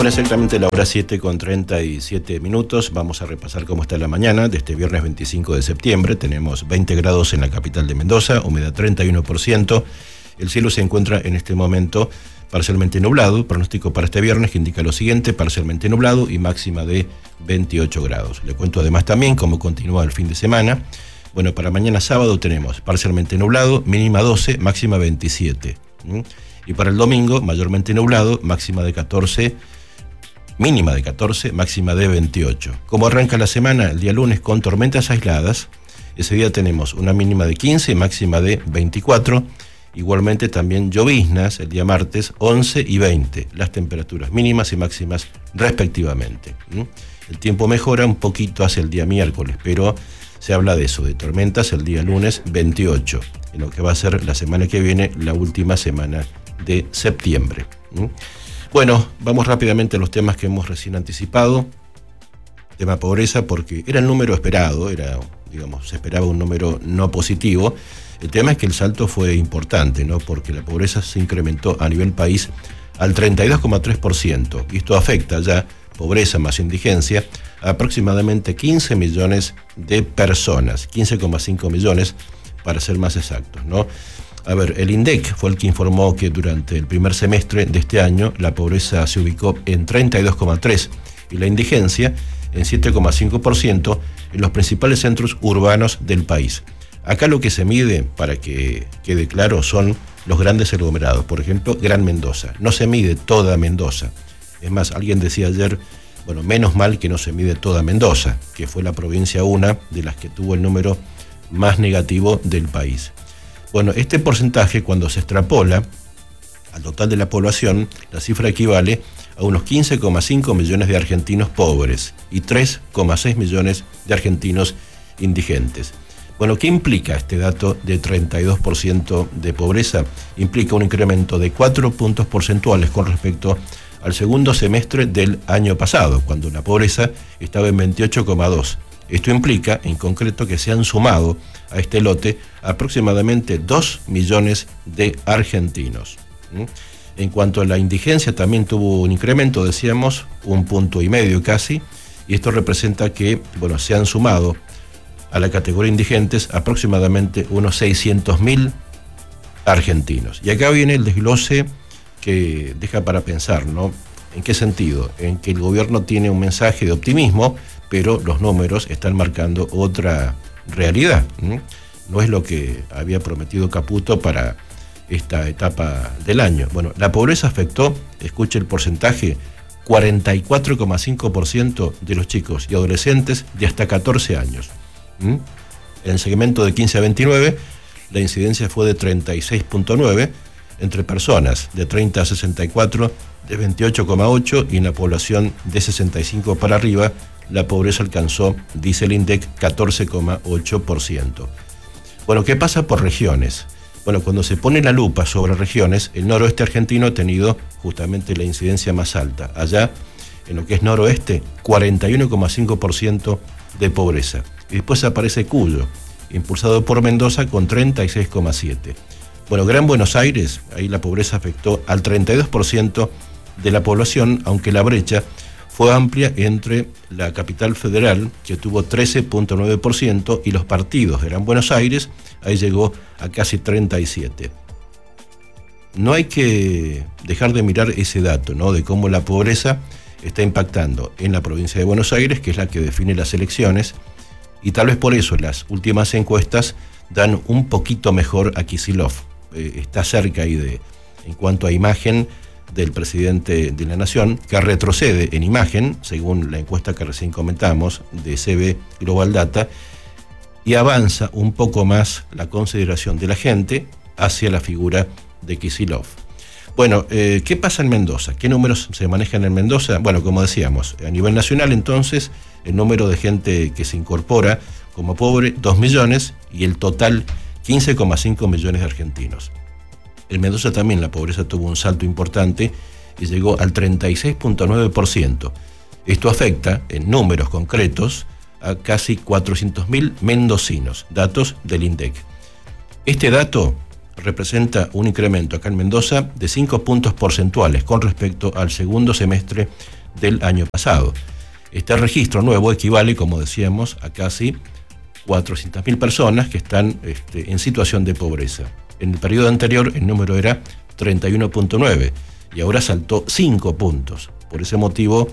Bueno, exactamente la hora 7:37. Vamos a repasar cómo está la mañana de este viernes 25 de septiembre. Tenemos 20 grados en la capital de Mendoza, humedad 31%. El cielo se encuentra en este momento parcialmente nublado. Pronóstico para este viernes que indica lo siguiente: parcialmente nublado y máxima de 28 grados. Le cuento además también cómo continúa el fin de semana. Bueno, para mañana sábado tenemos parcialmente nublado, mínima 12, máxima 27. Y para el domingo, mayormente nublado, máxima de 14, mínima de 14, máxima de 28. ¿Cómo arranca la semana? El día lunes con tormentas aisladas. Ese día tenemos una mínima de 15, máxima de 24. Igualmente también lloviznas el día martes, 11 y 20. Las temperaturas mínimas y máximas respectivamente. El tiempo mejora un poquito hacia el día miércoles, pero se habla de eso, de tormentas el día lunes 28, en lo que va a ser la semana que viene, la última semana de septiembre. Bueno, vamos rápidamente a los temas que hemos recién anticipado. Tema pobreza, porque era el número esperado, se esperaba un número no positivo. El tema es que el salto fue importante, ¿no? Porque la pobreza se incrementó a nivel país al 32,3%. Y esto afecta ya, pobreza más indigencia, a aproximadamente 15 millones de personas, 15,5 millones para ser más exactos, ¿no? A ver, el INDEC fue el que informó que durante el primer semestre de este año la pobreza se ubicó en 32,3% y la indigencia en 7,5% en los principales centros urbanos del país. Acá lo que se mide, para que quede claro, son los grandes aglomerados. Por ejemplo, Gran Mendoza. No se mide toda Mendoza. Es más, alguien decía ayer, bueno, menos mal que no se mide toda Mendoza, que fue la provincia una de las que tuvo el número más negativo del país. Bueno, este porcentaje, cuando se extrapola al total de la población, la cifra equivale a unos 15,5 millones de argentinos pobres y 3,6 millones de argentinos indigentes. Bueno, ¿qué implica este dato de 32% de pobreza? Implica un incremento de 4 puntos porcentuales con respecto al segundo semestre del año pasado, cuando la pobreza estaba en 28,2%. Esto implica, en concreto, que se han sumado a este lote aproximadamente 2 millones de argentinos. En cuanto a la indigencia, también tuvo un incremento, decíamos, 1,5 puntos casi, y esto representa que, bueno, se han sumado a la categoría indigentes aproximadamente unos 600.000 argentinos. Y acá viene el desglose que deja para pensar, ¿no? ¿En qué sentido? En que el gobierno tiene un mensaje de optimismo, pero los números están marcando otra realidad. No es lo que había prometido Caputo para esta etapa del año. Bueno, la pobreza afectó, escuche el porcentaje, 44,5% de los chicos y adolescentes de hasta 14 años. En el segmento de 15 a 29, la incidencia fue de 36,9%, entre personas de 30 a 64, de 28,8%, y en la población de 65 para arriba, la pobreza alcanzó, dice el INDEC, 14,8%. Bueno, ¿qué pasa por regiones? Bueno, cuando se pone la lupa sobre regiones, el noroeste argentino ha tenido justamente la incidencia más alta. Allá, en lo que es noroeste, 41,5% de pobreza. Y después aparece Cuyo, impulsado por Mendoza, con 36,7%. Bueno, Gran Buenos Aires, ahí la pobreza afectó al 32% de la población, aunque la brecha fue amplia entre la capital federal, que tuvo 13,9%, y los partidos de Gran Buenos Aires, ahí llegó a casi 37%. No hay que dejar de mirar ese dato, ¿no?, de cómo la pobreza está impactando en la provincia de Buenos Aires, que es la que define las elecciones, y tal vez por eso las últimas encuestas dan un poquito mejor a Kicillof. Está cerca ahí en cuanto a imagen del presidente de la Nación, que retrocede en imagen, según la encuesta que recién comentamos, de CB Global Data, y avanza un poco más la consideración de la gente hacia la figura de Kicillof. Bueno, ¿qué pasa en Mendoza? ¿Qué números se manejan en Mendoza? Bueno, como decíamos, a nivel nacional entonces, el número de gente que se incorpora como pobre, 2 millones, y el total, 15,5 millones de argentinos. En Mendoza también la pobreza tuvo un salto importante y llegó al 36,9%. Esto afecta, en números concretos, a casi 400.000 mendocinos, datos del INDEC. Este dato representa un incremento acá en Mendoza de 5 puntos porcentuales con respecto al segundo semestre del año pasado. Este registro nuevo equivale, como decíamos, a casi 400.000 personas que están en situación de pobreza. En el periodo anterior el número era 31.9 y ahora saltó 5 puntos. Por ese motivo,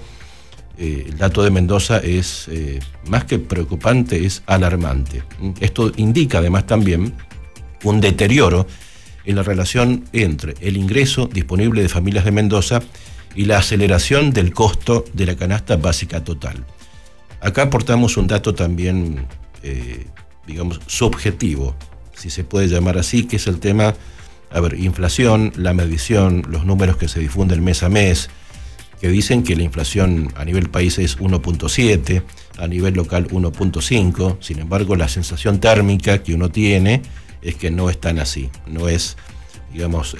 el dato de Mendoza es más que preocupante, es alarmante. Esto indica además también un deterioro en la relación entre el ingreso disponible de familias de Mendoza y la aceleración del costo de la canasta básica total. Acá aportamos un dato también, digamos, subjetivo, si se puede llamar así, que es el tema, inflación, la medición, los números que se difunden mes a mes, que dicen que la inflación a nivel país es 1.7, a nivel local 1.5, sin embargo la sensación térmica que uno tiene es que no es tan así, no es, digamos,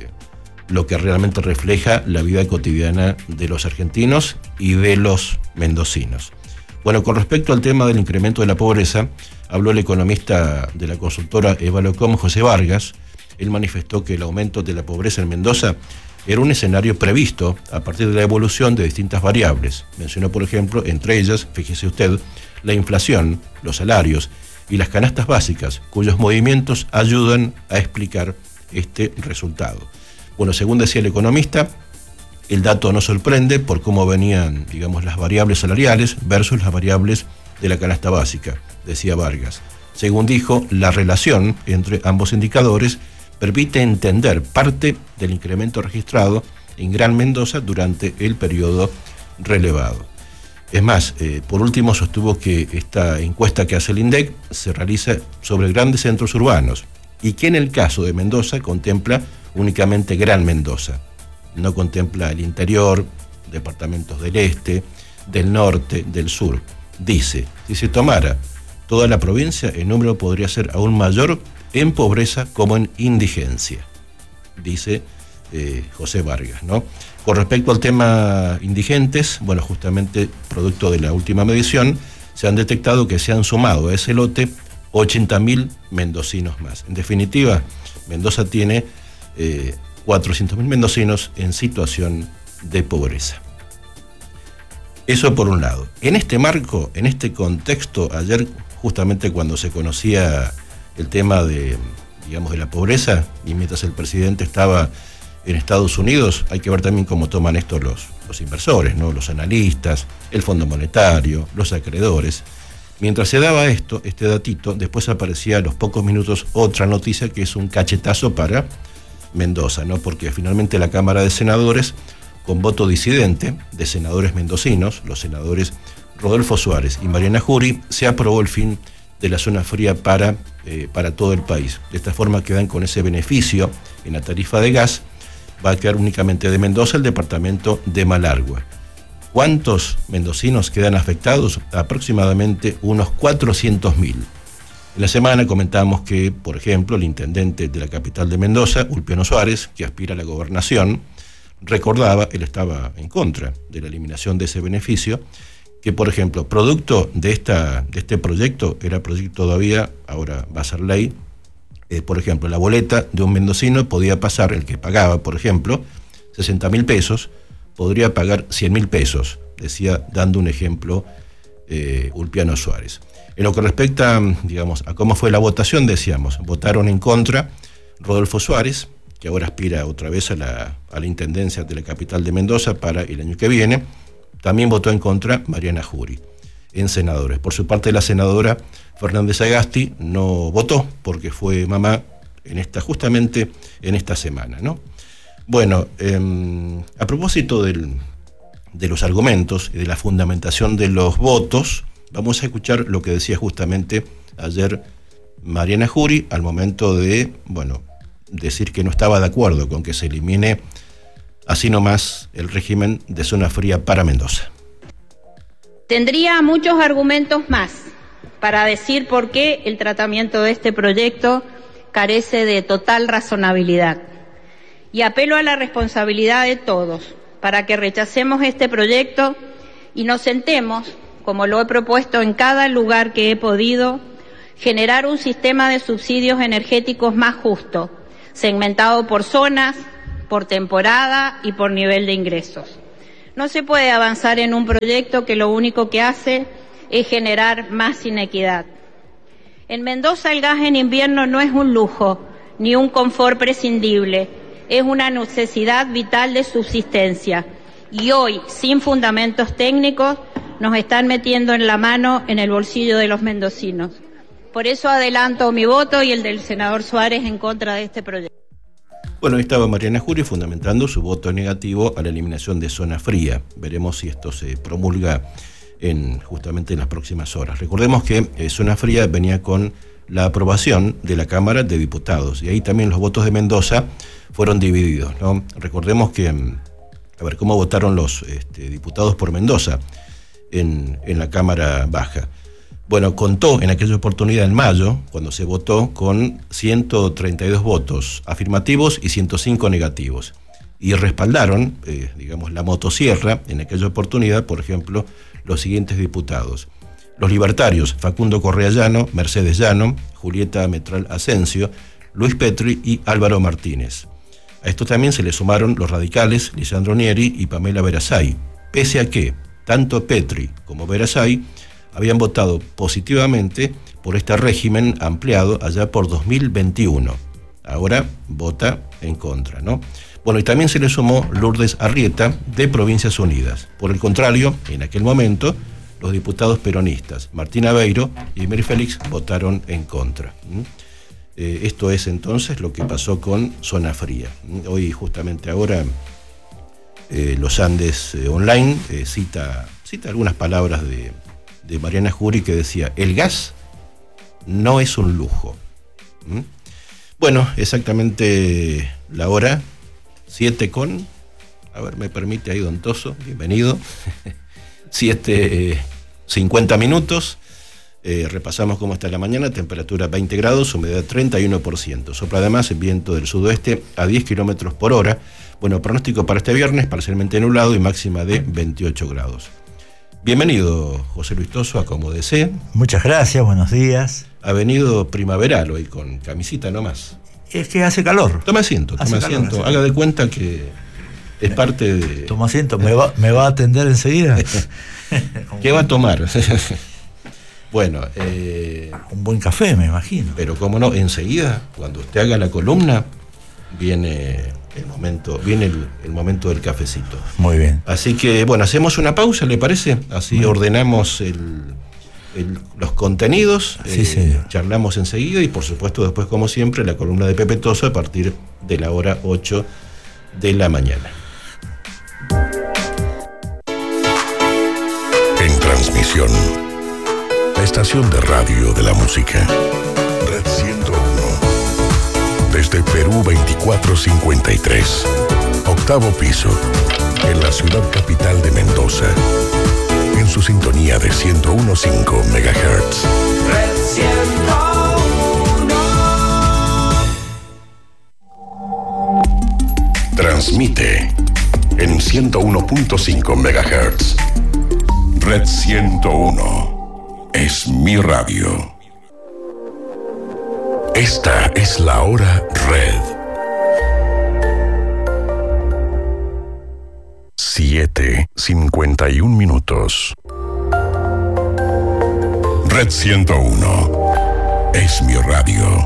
lo que realmente refleja la vida cotidiana de los argentinos y de los mendocinos. Bueno, con respecto al tema del incremento de la pobreza, habló el economista de la consultora Evalocom, José Vargas. Él manifestó que el aumento de la pobreza en Mendoza era un escenario previsto a partir de la evolución de distintas variables. Mencionó, por ejemplo, entre ellas, fíjese usted, la inflación, los salarios y las canastas básicas, cuyos movimientos ayudan a explicar este resultado. Bueno, según decía el economista, el dato no sorprende por cómo venían, digamos, las variables salariales versus las variables de la canasta básica, decía Vargas. Según dijo, la relación entre ambos indicadores permite entender parte del incremento registrado en Gran Mendoza durante el periodo relevado. Es más, por último sostuvo que esta encuesta que hace el INDEC se realiza sobre grandes centros urbanos y que en el caso de Mendoza contempla únicamente Gran Mendoza. No contempla el interior, departamentos del este, del norte, del sur. Dice, si se tomara toda la provincia, el número podría ser aún mayor en pobreza como en indigencia, dice José Vargas, ¿no? Con respecto al tema indigentes, bueno, justamente producto de la última medición, se han detectado que se han sumado a ese lote 80.000 mendocinos más. En definitiva, Mendoza tiene 400.000 mendocinos en situación de pobreza. Eso por un lado. En este marco, en este contexto, ayer justamente cuando se conocía el tema de, digamos, de la pobreza, y mientras el presidente estaba en Estados Unidos, hay que ver también cómo toman esto los inversores, ¿no? Los analistas, el Fondo Monetario, los acreedores. Mientras se daba este datito, después aparecía a los pocos minutos otra noticia que es un cachetazo para Mendoza, ¿no? Porque finalmente la Cámara de Senadores, con voto disidente de senadores mendocinos, los senadores Rodolfo Suárez y Mariana Jury, se aprobó el fin de la zona fría para todo el país. De esta forma quedan con ese beneficio en la tarifa de gas. Va a quedar únicamente de Mendoza el departamento de Malargüe. ¿Cuántos mendocinos quedan afectados? Aproximadamente unos 400.000. En la semana comentamos que, por ejemplo, el intendente de la capital de Mendoza, Ulpiano Suárez, que aspira a la gobernación, recordaba, él estaba en contra de la eliminación de ese beneficio, que, por ejemplo, producto de este proyecto, era proyecto todavía, ahora va a ser ley, por ejemplo, la boleta de un mendocino podía pasar, el que pagaba, por ejemplo, 60.000 pesos, podría pagar 100.000 pesos, decía, dando un ejemplo, Ulpiano Suárez. En lo que respecta, digamos, a cómo fue la votación, decíamos, votaron en contra Rodolfo Suárez, que ahora aspira otra vez a la intendencia de la capital de Mendoza para el año que viene. También votó en contra Mariana Jury en senadores. Por su parte, la senadora Fernández Agasti no votó porque fue mamá justamente en esta semana, ¿no? Bueno, a propósito de los argumentos y de la fundamentación de los votos, vamos a escuchar lo que decía justamente ayer Mariana Jury al momento de, bueno, decir que no estaba de acuerdo con que se elimine así nomás el régimen de zona fría para Mendoza. Tendría muchos argumentos más para decir por qué el tratamiento de este proyecto carece de total razonabilidad. Y apelo a la responsabilidad de todos para que rechacemos este proyecto y nos sentemos, como lo he propuesto en cada lugar que he podido, generar un sistema de subsidios energéticos más justo, segmentado por zonas, por temporada y por nivel de ingresos. No se puede avanzar en un proyecto que lo único que hace es generar más inequidad. En Mendoza el gas en invierno no es un lujo ni un confort prescindible, es una necesidad vital de subsistencia. Y hoy, sin fundamentos técnicos, nos están metiendo en la mano en el bolsillo de los mendocinos. Por eso adelanto mi voto y el del senador Suárez en contra de este proyecto. Bueno, ahí estaba Mariana Jury fundamentando su voto negativo a la eliminación de zona fría. Veremos si esto se promulga justamente en las próximas horas. Recordemos que zona fría venía con la aprobación de la Cámara de Diputados y ahí también los votos de Mendoza fueron divididos, ¿no? Recordemos que, a ver, cómo votaron los diputados por Mendoza en la Cámara Baja. Bueno, contó en aquella oportunidad en mayo, cuando se votó, con 132 votos afirmativos y 105 negativos. Y respaldaron, la motosierra en aquella oportunidad, por ejemplo, los siguientes diputados. Los libertarios, Facundo Correa Llano, Mercedes Llano, Julieta Metral Asensio, Luis Petri y Álvaro Martínez. A esto también se le sumaron los radicales, Lisandro Nieri y Pamela Verasay, pese a que tanto Petri como Verasay habían votado positivamente por este régimen ampliado allá por 2021. Ahora vota en contra, ¿no? Bueno, y también se le sumó Lourdes Arrieta, de Provincias Unidas. Por el contrario, en aquel momento, los diputados peronistas Martín Aveiro y Emery Félix votaron en contra. Esto es entonces lo que pasó con Zona Fría. Hoy, justamente ahora, Los Andes Online cita algunas palabras de Mariana Jury, que decía: el gas no es un lujo. Bueno, exactamente la hora 7 con, a ver, me permite ahí don Toso, bienvenido, 7:50 minutos. Repasamos cómo está la mañana: temperatura 20 grados, humedad 31%. Sopla además el viento del sudoeste a 10 kilómetros por hora. Bueno, pronóstico para este viernes: parcialmente nublado y máxima de 28 grados. Bienvenido, José Luis Toso, a Como Desee. Muchas gracias, buenos días. Ha venido primaveral hoy, con camisita nomás. Es que hace calor. Toma asiento. Haga de cuenta que es parte de... Toma asiento, ¿me va a atender enseguida? ¿Qué va a tomar? Bueno, un buen café, me imagino. Pero cómo no, enseguida, cuando usted haga la columna, viene el momento del cafecito. Muy bien. Así que, bueno, hacemos una pausa, ¿le parece? Así ordenamos los contenidos, sí. Charlamos enseguida y, por supuesto, después, como siempre, la columna de Pepe Toso a partir de la hora 8 de la mañana. En transmisión, la estación de radio de la música, Red 101, desde Perú 2453, octavo piso, en la ciudad capital de Mendoza, en su sintonía de 101.5 MHz. Red 101. Transmite en 101.5 MHz. Red 101 es mi radio. Esta es la hora Red. 7:51 minutos. Red 101 es mi radio.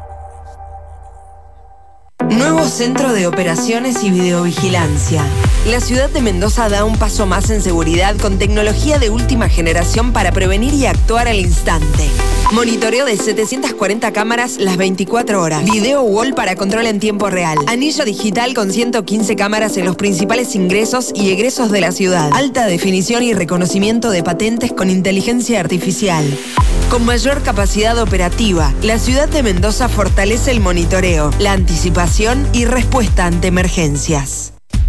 Nuevo Centro de Operaciones y Videovigilancia. La ciudad de Mendoza da un paso más en seguridad con tecnología de última generación para prevenir y actuar al instante. Monitoreo de 740 cámaras las 24 horas. Video wall para control en tiempo real. Anillo digital con 115 cámaras en los principales ingresos y egresos de la ciudad. Alta definición y reconocimiento de patentes con inteligencia artificial. Con mayor capacidad operativa, la ciudad de Mendoza fortalece el monitoreo, la anticipación y respuesta ante emergencias.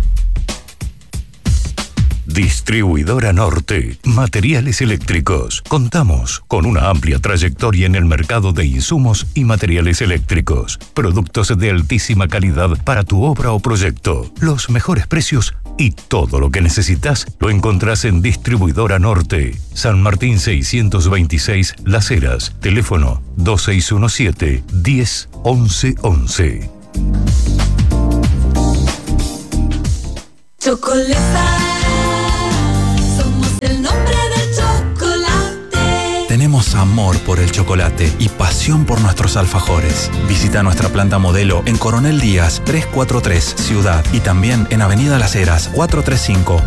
Distribuidora Norte, materiales eléctricos. Contamos con una amplia trayectoria en el mercado de insumos y materiales eléctricos. Productos de altísima calidad para tu obra o proyecto. Los mejores precios y todo lo que necesitas lo encontrás en Distribuidora Norte. San Martín 626 Las Heras. Teléfono 2617 10 11 11. Chocolate. amor por el chocolate y pasión por nuestros alfajores. Visita nuestra planta modelo en Coronel Díaz 343 Ciudad y también en Avenida Las Heras 435